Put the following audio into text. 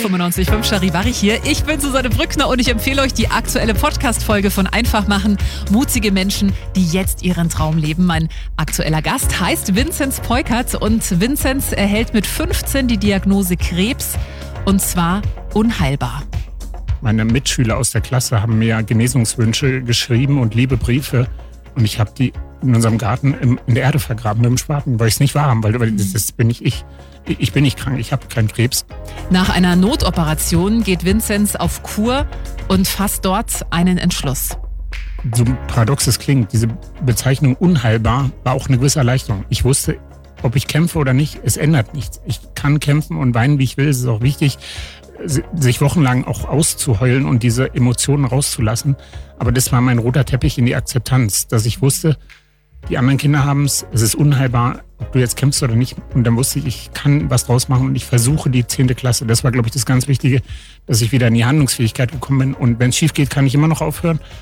95.5 Charivari hier. Ich bin Susanne Brückner und ich empfehle euch die aktuelle Podcast-Folge von Einfach machen. Mutige Menschen, die jetzt ihren Traum leben. Mein aktueller Gast heißt Vinzenz Peukert und Vinzenz erhält mit 15 die Diagnose Krebs und zwar unheilbar. Meine Mitschüler aus der Klasse haben mir Genesungswünsche geschrieben und liebe Briefe und ich habe die in unserem Garten in der Erde vergraben mit dem Spaten, weil ich es nicht wahrhaben wollte, weil das bin nicht ich. Ich bin nicht krank, ich habe keinen Krebs. Nach einer Notoperation geht Vinzenz auf Kur und fasst dort einen Entschluss. So paradox es klingt, diese Bezeichnung unheilbar war auch eine gewisse Erleichterung. Ich wusste, ob ich kämpfe oder nicht, es ändert nichts. Ich kann kämpfen und weinen, wie ich will. Es ist auch wichtig, sich wochenlang auch auszuheulen und diese Emotionen rauszulassen. Aber das war mein roter Teppich in die Akzeptanz, dass ich wusste, die anderen Kinder haben es ist unheilbar, ob du jetzt kämpfst oder nicht. Und dann wusste ich kann was draus machen und ich versuche die 10. Klasse. Das war, glaube ich, das ganz Wichtige, dass ich wieder in die Handlungsfähigkeit gekommen bin. Und wenn es schief geht, kann ich immer noch aufhören.